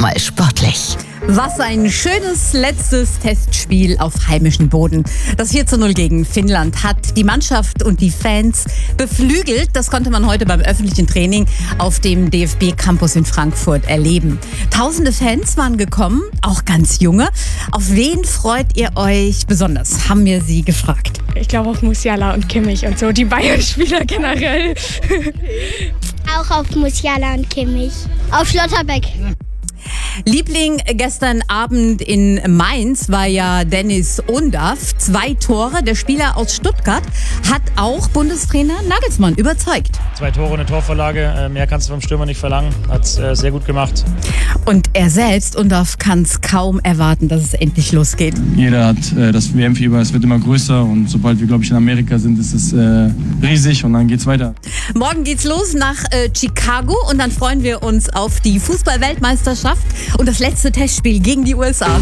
mal sportlich. Was ein schönes letztes Testspiel auf heimischem Boden. Das 4:0 gegen Finnland hat die Mannschaft und die Fans beflügelt. Das konnte man heute beim öffentlichen Training auf dem DFB-Campus in Frankfurt erleben. Tausende Fans waren gekommen, auch ganz junge. Auf wen freut ihr euch besonders, haben wir sie gefragt. Ich glaube auf Musiala und Kimmich und so, die Bayern-Spieler generell. Auch auf Musiala und Kimmich. Auf Schlotterbeck. Liebling gestern Abend in Mainz war ja Dennis Undaff. 2 Tore. Der Spieler aus Stuttgart hat auch Bundestrainer Nagelsmann überzeugt. 2 Tore und eine Torvorlage. Mehr kannst du vom Stürmer nicht verlangen. Hat sehr gut gemacht. Und er selbst, Undaff, kann es kaum erwarten, dass es endlich losgeht. Jeder hat das WM-Fieber, es wird immer größer und sobald wir, glaube ich, in Amerika sind, ist es riesig und dann geht's weiter. Morgen geht's los nach Chicago und dann freuen wir uns auf die Fußball-Weltmeisterschaft und das letzte Testspiel gegen die USA.